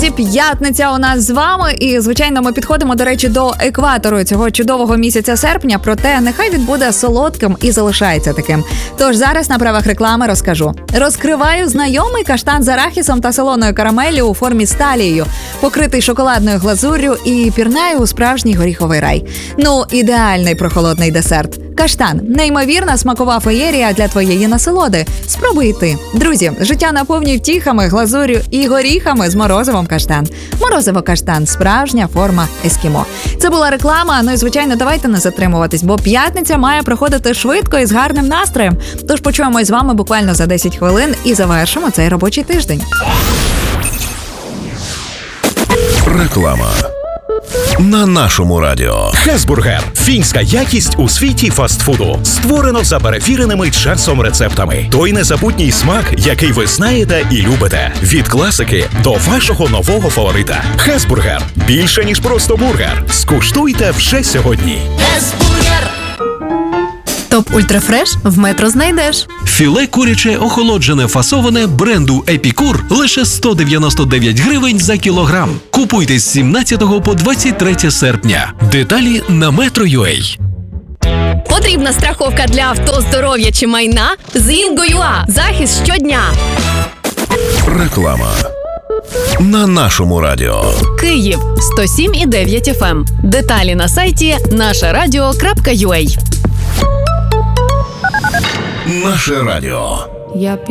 Друзі, п'ятниця у нас з вами, і, звичайно, ми підходимо, до речі, до екватору цього чудового місяця серпня, проте нехай він буде солодким і залишається таким. Тож зараз на правах реклами розкажу. Розкриваю знайомий каштан з арахісом та солоною карамеллю у формі з талією, покритий шоколадною глазур'ю і пірнаю у справжній горіховий рай. Ну, ідеальний прохолодний десерт. Каштан – неймовірна смакова феєрія для твоєї насолоди. Спробуй і ти. Друзі, життя наповнює втіхами, глазур'ю і горіхами з морозивом каштан. Морозиво каштан – справжня форма ескімо. Це була реклама, ну і, звичайно, давайте не затримуватись, бо п'ятниця має проходити швидко і з гарним настроєм. Тож почуємось з вами буквально за 10 хвилин і завершимо цей робочий тиждень. Реклама. На нашому радіо. Хесбургер – фінська якість у світі фастфуду. Створено за перевіреними часом рецептами. Той незабутній смак, який ви знаєте і любите. Від класики до вашого нового фаворита. Хесбургер – більше, ніж просто бургер. Скуштуйте вже сьогодні. Хесбургер! Топ Ультрафреш в Метро знайдеш. Філе куряче охолоджене фасоване бренду Епікур лише 199 гривень за кілограм. Купуйте з 17 по 23 серпня. Деталі на Metro.ua. Потрібна страховка для авто, здоров'я чи майна? З Інго.ua. Захист щодня. Реклама. На нашому радіо. Київ 107,9 FM. Деталі на сайті нашарадіо.ua. Наше радіо.